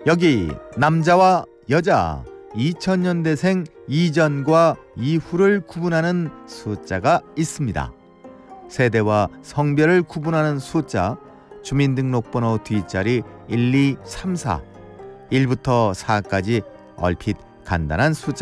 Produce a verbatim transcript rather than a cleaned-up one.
여기 남자와 여자, 이천 년대생 이전과 이후를 구분하는 숫자가 있습니다. 세대와 성별을 구분하는 숫자, 주민등록번호 뒷자리 일, 이, 삼, 사, 일부터 사까지 얼핏 간단한 숫자